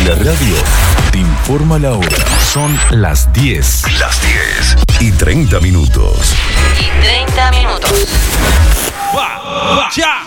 la radio te informa la hora. Son las 10. Las 10 y 30 minutos. Y 30 minutos. Ya.